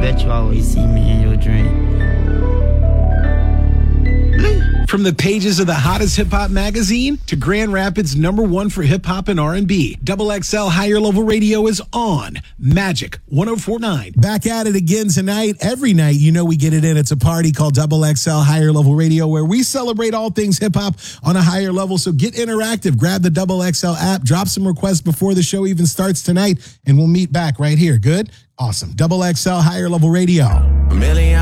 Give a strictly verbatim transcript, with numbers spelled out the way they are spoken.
bet you always see me in your dream. From the pages of the hottest hip-hop magazine to Grand Rapids' number one for hip-hop and R and B, Double X L Higher Level Radio is on Magic one oh four point nine. Back at it again tonight. Every night, you know we get it in. It's a party called Double X L Higher Level Radio where we celebrate all things hip-hop on a higher level. So get interactive. Grab the Double X L app. Drop some requests before the show even starts tonight, and we'll meet back right here. Good? Awesome. Double X L Higher Level Radio. A million